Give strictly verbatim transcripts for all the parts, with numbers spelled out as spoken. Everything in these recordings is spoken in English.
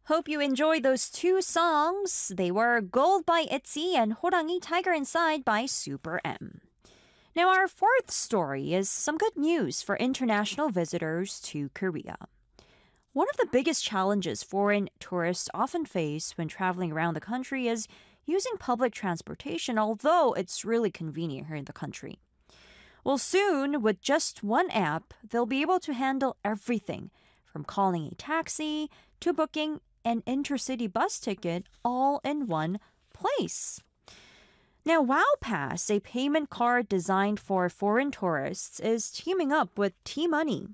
Hope you enjoyed those two songs. They were Gold by ITZY and 호랑이 Tiger Inside by Super M. Now, our fourth story is some good news for international visitors to Korea. One of the biggest challenges foreign tourists often face when traveling around the country is using public transportation, although it's really convenient here in the country. Well, soon, with just one app, they'll be able to handle everything from calling a taxi to booking an intercity bus ticket all in one place. Now, WowPass, a payment card designed for foreign tourists, is teaming up with T-Money.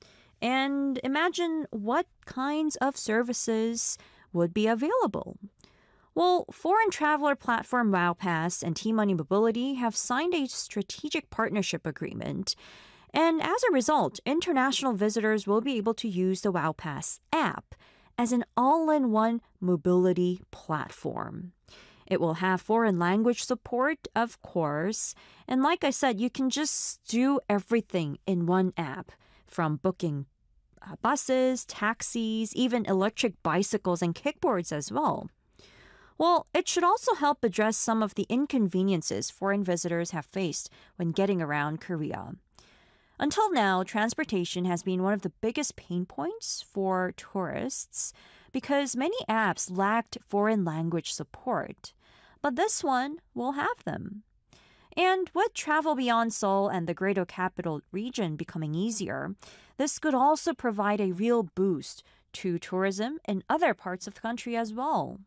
And imagine what kinds of services would be available. Well, foreign traveler platform WowPass and T-Money Mobility have signed a strategic partnership agreement. And as a result, international visitors will be able to use the WowPass app as an all-in-one mobility platform. It will have foreign language support, of course. And like I said, you can just do everything in one app, from booking uh, buses, taxis, even electric bicycles and kickboards as well. Well, it should also help address some of the inconveniences foreign visitors have faced when getting around Korea. Until now, transportation has been one of the biggest pain points for tourists because many apps lacked foreign language support. But this one will have them. And with travel beyond Seoul and the Greater Capital Region becoming easier, this could also provide a real boost to tourism in other parts of the country as well.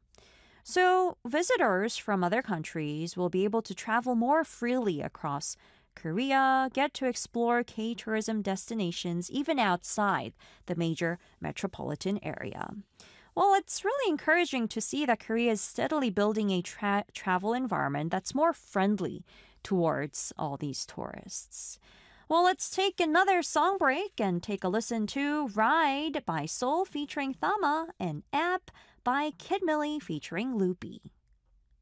So visitors from other countries will be able to travel more freely across Korea, get to explore K-tourism destinations even outside the major metropolitan area. Well, it's really encouraging to see that Korea is steadily building a tra- travel environment that's more friendly towards all these tourists. Well, let's take another song break and take a listen to Ride by Seoul featuring Thama and App by Kid Millie featuring Loopy.